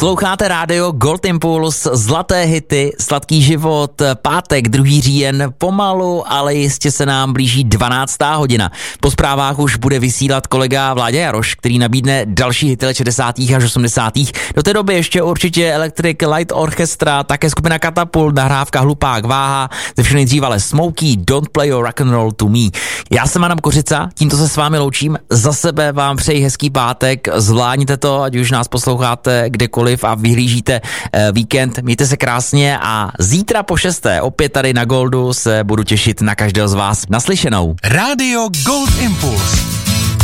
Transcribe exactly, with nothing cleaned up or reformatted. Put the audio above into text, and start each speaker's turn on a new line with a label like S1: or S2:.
S1: Posloucháte rádio Gold Impuls, zlaté hity, sladký život, pátek, druhý říjen, pomalu, ale jistě se nám blíží dvanáctá hodina. Po zprávách už bude vysílat kolega Vláďa Jaroš, který nabídne další hity let šedesátých až osmdesátých. Do té doby ještě určitě Electric Light Orchestra, také skupina Katapult, nahrávka Hlupák váha, ze všeho nejdřív ale Smokey, Don't Play Your Rock and Roll to Me. Já jsem Adam Kořica, tímto se s vámi loučím, za sebe vám přeji hezký pátek, zvládněte to, ať už nás posloucháte kdekoliv a vyhlížíte víkend, mějte se krásně a zítra po šesté opět tady na Goldu se budu těšit na každého z vás. Naslyšenou.
S2: Rádio Gold Impuls.